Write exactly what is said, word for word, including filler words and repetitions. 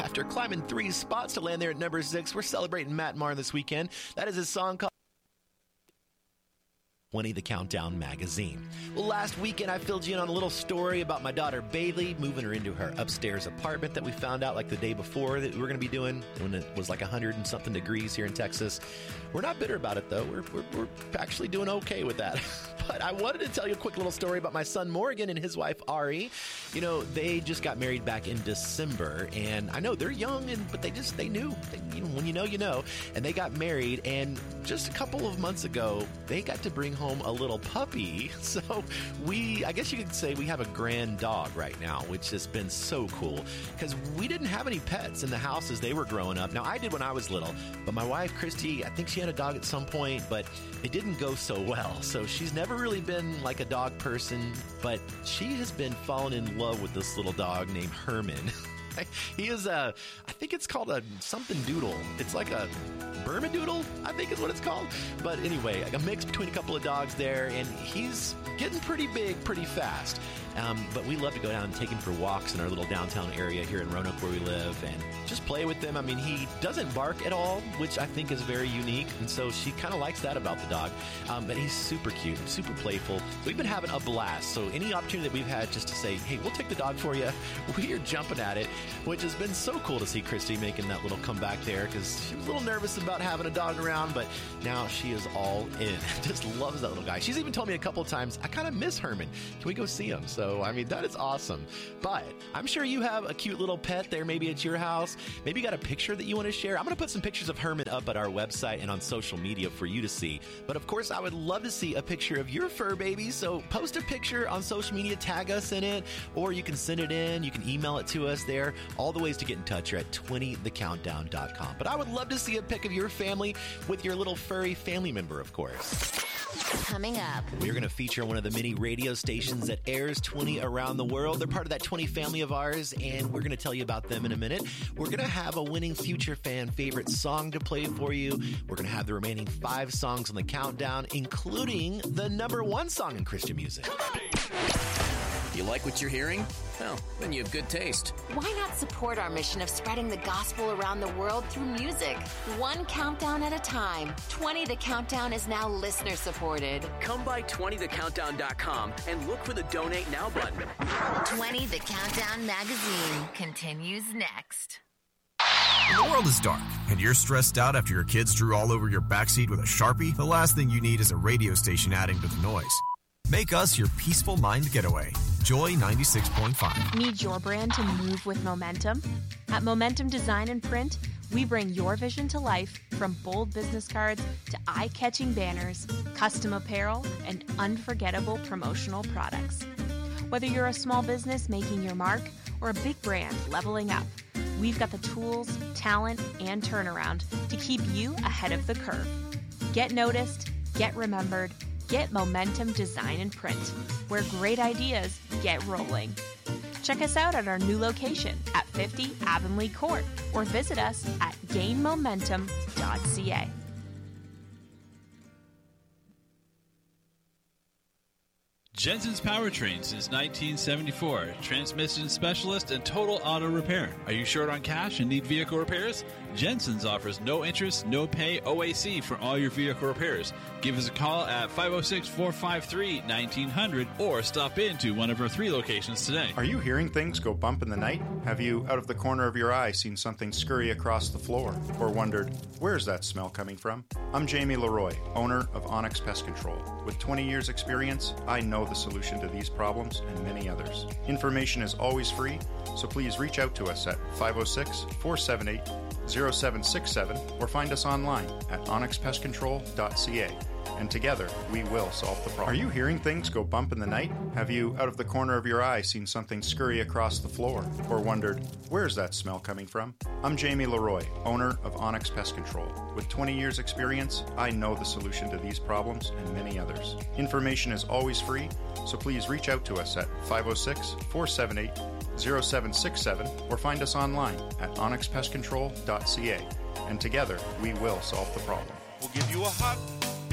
after climbing three spots to land there at number six. We're celebrating Matt Maher this weekend. That is his song called twenty The Countdown Magazine. Well, last weekend I filled you in on a little story about my daughter Bailey, moving her into her upstairs apartment that we found out like the day before that we were going to be doing when it was like one hundred and something degrees here in Texas. We're not bitter about it, though. We're, we're, we're actually doing okay with that. But I wanted to tell you a quick little story about my son Morgan and his wife Ari. You know, they just got married back in December, and I know they're young, and but they just, they knew. They, you know, when you know, you know. And they got married, and just a couple of months ago, they got to bring home a little puppy. So we, I guess you could say we have a grand dog right now, which has been so cool because we didn't have any pets in the house as they were growing up. Now, I did when I was little, but my wife, Christy, I think she had a dog at some point, but it didn't go so well. So she's never really been like a dog person, but she has been falling in love with this little dog named Herman. He is a, I think it's called a something doodle. It's like a Bermadoodle, I think is what it's called. But anyway, a mix between a couple of dogs there, and he's getting pretty big pretty fast. Um, but we love to go down and take him for walks in our little downtown area here in Roanoke where we live and just play with him. I mean, he doesn't bark at all, which I think is very unique. And so she kind of likes that about the dog. Um, but he's super cute, super playful. We've been having a blast. So any opportunity that we've had just to say, hey, we'll take the dog for you, we are jumping at it, which has been so cool to see Christy making that little comeback there because she was a little nervous about having a dog around, but now she is all in. Just loves that little guy. She's even told me a couple of times, I kind of miss Herman. Can we go see him? So, I mean, that is awesome. But I'm sure you have a cute little pet there maybe at your house. Maybe you got a picture that you want to share. I'm going to put some pictures of Herman up at our website and on social media for you to see. But, of course, I would love to see a picture of your fur baby. So post a picture on social media, tag us in it, or you can send it in. You can email it to us there. All the ways to get in touch are at twenty the countdown dot com. But I would love to see a pic of your family with your little furry family member, of course. Coming up, we're going to feature one of the many radio stations that airs twenty around the world. They're part of that twenty family of ours, and we're going to tell you about them in a minute. We're going to have a winning Future Fan favorite song to play for you. We're going to have the remaining five songs on the countdown, including the number one song in Christian music. You like what you're hearing? Well, then you have good taste. Why not support our mission of spreading the gospel around the world through music? One countdown at a time. twenty The Countdown is now listener supported. Come by twenty the countdown dot com and look for the Donate Now button. twenty The Countdown Magazine continues next. When the world is dark and you're stressed out after your kids drew all over your backseat with a Sharpie, the last thing you need is a radio station adding to the noise. Make us your peaceful mind getaway. Joy ninety-six point five. Need your brand to move with momentum? At Momentum Design and Print, we bring your vision to life from bold business cards to eye-catching banners, custom apparel, and unforgettable promotional products. Whether you're a small business making your mark or a big brand leveling up, we've got the tools, talent, and turnaround to keep you ahead of the curve. Get noticed, get remembered, get Momentum Design and Print, where great ideas get rolling. Check us out at our new location at fifty Avonlea Court or visit us at gain momentum dot c a. Jensen's Powertrain since nineteen seventy-four. Transmission specialist and total auto repair. Are you short on cash and need vehicle repairs? Jensen's offers no interest, no pay O A C for all your vehicle repairs. Give us a call at five oh six, four five three, nineteen hundred or stop into one of our three locations today. Are you hearing things go bump in the night? Have you, out of the corner of your eye, seen something scurry across the floor? Or wondered, where's that smell coming from? I'm Jamie Leroy, owner of Onyx Pest Control. With twenty years experience, I know the solution to these problems and many others. Information is always free, so please reach out to us at five oh six, four seven eight, oh seven six seven or find us online at onyx pest control dot c a. And together, we will solve the problem. Are you hearing things go bump in the night? Have you, out of the corner of your eye, seen something scurry across the floor? Or wondered, where's that smell coming from? I'm Jamie Leroy, owner of Onyx Pest Control. With twenty years experience, I know the solution to these problems and many others. Information is always free, so please reach out to us at five oh six, four seven eight, oh seven six seven or find us online at onyx pest control dot c a. And together, we will solve the problem. We'll give you a hug,